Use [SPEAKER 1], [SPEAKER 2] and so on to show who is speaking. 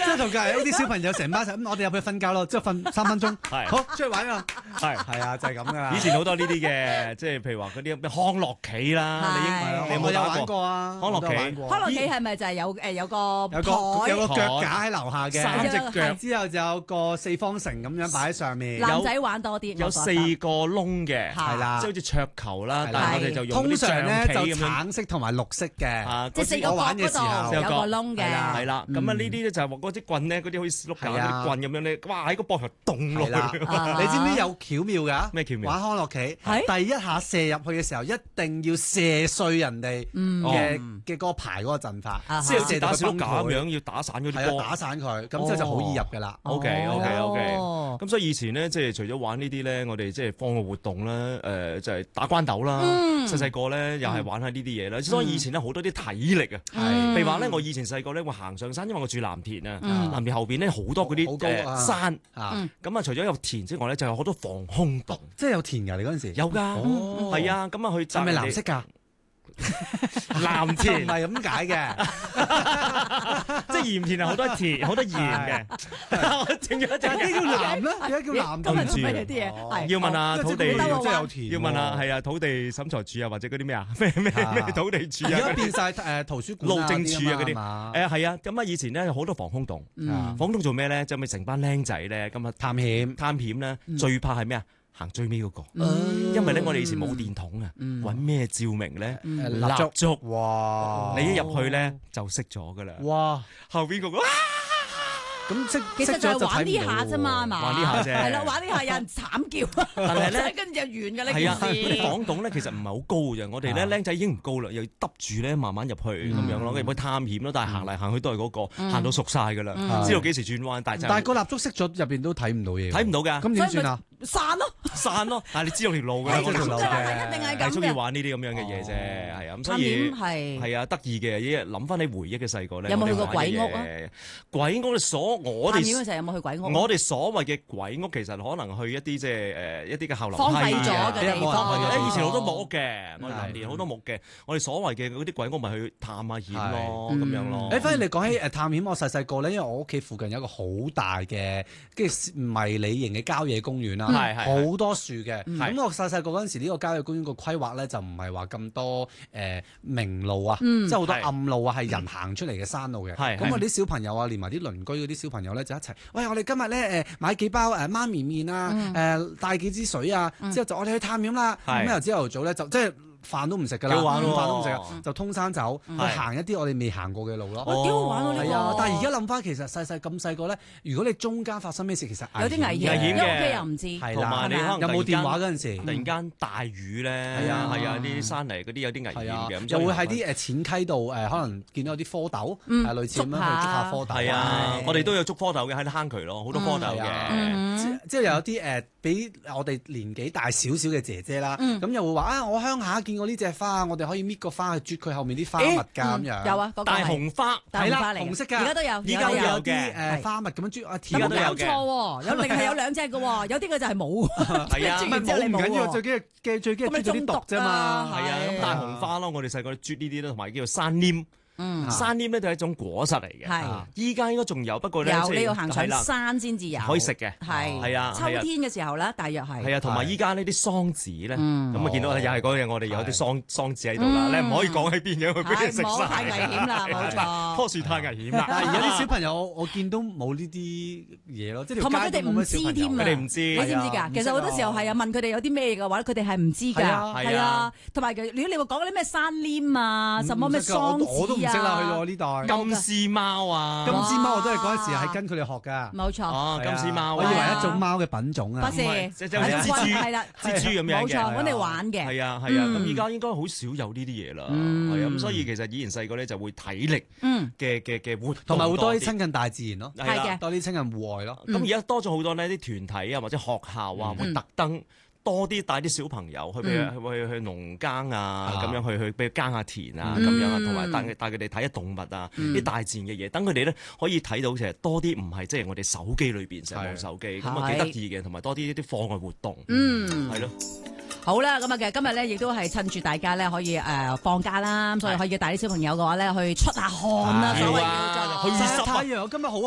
[SPEAKER 1] 係同隔離有啲小朋友成班一齊，咁我哋入去瞓覺咯，之後瞓3分鐘，好出去玩啊！係啊，就係咁噶啦。
[SPEAKER 2] 以前好多呢啲嘅，即係譬如話嗰啲咩康樂棋啦，你有冇
[SPEAKER 1] 玩過啊？
[SPEAKER 2] 康樂棋，
[SPEAKER 3] 康樂棋係咪就係有個
[SPEAKER 1] 腳架喺樓下嘅
[SPEAKER 2] 3隻腳，
[SPEAKER 1] 之後就有個四方城咁樣擺喺上面。
[SPEAKER 3] 男仔玩多啲，
[SPEAKER 2] 有4個窿嘅，
[SPEAKER 1] 係啦，
[SPEAKER 2] 即係好似桌球啦，但係我哋就用
[SPEAKER 1] 通常咧就
[SPEAKER 2] 橙
[SPEAKER 1] 橙色同埋綠色嘅，
[SPEAKER 3] 即係4個角嗰度有個窿嘅，
[SPEAKER 2] 係啦。咁啊呢啲咧就係話嗰支棍咧，嗰啲好似碌架嗰啲棍咁樣咧，哇喺個膊頭凍落去。
[SPEAKER 1] 你知唔知有巧妙㗎？
[SPEAKER 2] 咩巧妙？
[SPEAKER 1] 玩康樂棋，第一下射入去嘅時候，一定要射碎人哋嘅嗰個牌嗰個陣法，
[SPEAKER 2] 即係好似打小碌架咁樣，要打散嗰啲波，
[SPEAKER 1] 打散佢，咁之後就好易入㗎啦。
[SPEAKER 2] OK。咁所以以前咧，即係除咗玩呢啲咧，我哋即係放學活動咧，就係打關鬥啦。細細個咧又係玩下呢啲嘢啦。所以以前咧好多啲體力啊，譬如話咧，我以前細個咧會行上山，因為我住藍田啊，藍田後邊咧好多嗰啲山，咁啊除咗有田之外咧，就有好多防空洞。
[SPEAKER 1] 即係有田㗎，你嗰陣時
[SPEAKER 2] 有㗎，係啊，咁啊去
[SPEAKER 1] 係咪藍色㗎？
[SPEAKER 2] 藍田
[SPEAKER 1] 唔係咁解嘅，
[SPEAKER 2] 即係鹽田係好多田好多鹽嘅。我整咗一陣，
[SPEAKER 1] 咩叫藍咧？點解叫藍？
[SPEAKER 3] 今日做乜嘢啲嘢？
[SPEAKER 2] 要問下土地，
[SPEAKER 1] 即係有田。
[SPEAKER 2] 要問下係啊，土地審裁處啊，或者嗰啲咩啊，咩土地處啊，
[SPEAKER 1] 而家變晒圖書館、
[SPEAKER 2] 路政處啊嗰啲。係啊，咁啊以前咧有好多防空洞，防空洞做咩咧？就咪成班僆仔咧，咁啊探險咧，最怕係咩啊？行最尾嗰個，因為咧我哋以前冇電筒啊，揾咩照明咧？蠟燭，哇！你一入去咧就熄咗噶啦，哇！後邊嗰個
[SPEAKER 1] 咁
[SPEAKER 3] 其實就係玩呢下啫嘛，係嘛？
[SPEAKER 2] 玩呢下啫，
[SPEAKER 3] 係啦，玩呢下有人慘叫，
[SPEAKER 2] 但係咧
[SPEAKER 3] 跟住就完㗎啦。
[SPEAKER 2] 係啊，嗰啲防洞咧其實唔係好高嘅，我哋咧僆仔已經唔高啦，又要揼住咧慢慢入去咁樣咯，入去探險咯，但係行嚟行去都係嗰個，行到熟晒㗎啦，知道幾時轉彎，但係
[SPEAKER 1] 個蠟燭熄咗入邊都睇唔到嘢，
[SPEAKER 2] 睇唔到㗎，
[SPEAKER 1] 咁點算啊？
[SPEAKER 3] 散咯，
[SPEAKER 2] 但係你知道條路㗎，
[SPEAKER 3] 一定係咁嘅。
[SPEAKER 2] 中意玩呢啲咁樣嘅嘢啫，係啊，咁所以係啊，得意嘅，諗翻你回憶嘅細個咧，
[SPEAKER 3] 有冇去過鬼屋啊？
[SPEAKER 2] 鬼屋我哋
[SPEAKER 3] 有冇去鬼屋？
[SPEAKER 2] 我哋所謂嘅鬼屋其實可能去一啲即係一啲嘅後樓梯
[SPEAKER 3] 荒廢咗嘅地方。
[SPEAKER 2] 以前好多木屋嘅，我哋藍田好多木嘅。我哋所謂嘅嗰啲鬼屋咪去探下險咯，咁樣咯。
[SPEAKER 1] 反而你講起探險，我細細個咧，因為我屋企附近有一個好大嘅跟住迷你型嘅郊野公園啦，好多樹嘅。咁我細細個嗰陣時，呢個郊野公園個規劃咧就唔係話咁多明路啊，即係好多暗路啊，係人行出嚟嘅山路嘅。咁我啲小朋友啊，連埋啲鄰居嗰啲小朋友咧就一齊，喂，我哋今日咧買幾包媽咪麵啊，帶幾支水啊，之後就我哋去探險啦。咁由朝頭早咧就即係飯都唔食㗎啦，飯都唔食，就通山走去行一啲我哋未行過嘅路咯。
[SPEAKER 3] 幾好玩喎呢個！
[SPEAKER 1] 但係而家諗翻，其實咁細個咧，如果你中間發生咩事，其實
[SPEAKER 3] 有啲危險嘅，屋企又唔知。
[SPEAKER 2] 同埋你可能
[SPEAKER 1] 有冇電話嗰陣時，
[SPEAKER 2] 突然間大雨咧，係啊，啲山泥嗰啲有啲危險嘅，
[SPEAKER 1] 又會喺啲淺溪度可能見到有啲蝌蚪，類似咁樣去捉下蝌蚪。
[SPEAKER 2] 係啊，我哋都有捉蝌蚪嘅喺啲坑渠咯，好多蝌蚪嘅。
[SPEAKER 1] 之後又有啲比我哋年紀大少少嘅姐姐啦，咁又會話我鄉下見過呢隻花，我哋可以搣個花去啜佢後面啲花蜜㗎咁樣。
[SPEAKER 3] 有啊，
[SPEAKER 2] 大紅花
[SPEAKER 1] 係啦，紅色㗎，
[SPEAKER 3] 而家都有，
[SPEAKER 2] 而家都有嘅
[SPEAKER 1] 花蜜咁樣啜啊，
[SPEAKER 3] 有冇搞錯喎？有另係有2隻嘅喎，有啲嘅就係冇。
[SPEAKER 2] 係啊，
[SPEAKER 1] 唔緊要，最緊係啜咗啲毒啫嘛。
[SPEAKER 2] 係啊，咁大紅花咯，我哋細個啜呢啲咯，同埋叫做山稔。山稔咧就係一種果實嚟嘅，依家應該仲有，不過咧
[SPEAKER 3] 你要行上山先至有，
[SPEAKER 2] 可以食嘅，係啊，
[SPEAKER 3] 秋天嘅時候咧，大約係。
[SPEAKER 2] 係啊，同埋依家呢啲桑子咧，咁啊見到又係嗰樣，我哋有啲桑子喺度啦，你唔可以講喺邊樣去俾你食晒，
[SPEAKER 3] 太危險啦，冇錯，
[SPEAKER 2] 棵樹太危險啦。
[SPEAKER 1] 但係而家啲小朋友我見都冇呢啲嘢咯，即係
[SPEAKER 3] 同埋佢哋唔知添啊，
[SPEAKER 2] 佢哋唔知，
[SPEAKER 3] 你知唔知㗎？其實好多時候係啊，問佢哋有啲咩嘅話，佢哋係唔知㗎，係啊，同埋如果你話講嗰啲咩山稔啊，什麼咩桑子啊，
[SPEAKER 1] 識啦，去到我呢代
[SPEAKER 2] 金絲貓啊，
[SPEAKER 1] 金絲貓我都係嗰陣時係跟佢哋學㗎，
[SPEAKER 3] 冇錯。
[SPEAKER 2] 哦，金絲貓，
[SPEAKER 1] 我以為一種貓嘅品種啊，
[SPEAKER 3] 不是，
[SPEAKER 2] 即係蜘蛛，
[SPEAKER 3] 係啦，
[SPEAKER 2] 蜘蛛咁樣嘅，
[SPEAKER 3] 冇錯，我哋玩嘅。
[SPEAKER 2] 係啊，咁依家應該好少有呢啲嘢啦，係啊，咁所以其實以前細個咧就會體力嘅活動，
[SPEAKER 1] 同埋會多啲親近大自然咯，
[SPEAKER 3] 係嘅，
[SPEAKER 1] 多啲親近戶外咯。
[SPEAKER 2] 咁而家多咗好多呢啲團體啊，或者學校啊，會特登多啲帶啲小朋友去去農耕啊，咁樣去俾佢耕下田啊，咁樣啊，同埋帶佢哋睇下動物啊，啲大自然嘅嘢，等佢哋咧可以睇到其實多啲唔係即係我哋手機裏邊成日用手機，咁啊幾得意嘅，同埋多啲課外活動，係咯。
[SPEAKER 3] 好啦，咁啊，其實今日咧亦都係趁住大家咧可以放假啦，咁所以可以帶啲小朋友嘅話咧去出下汗啦，所謂叫做
[SPEAKER 1] 去曬太陽，今日好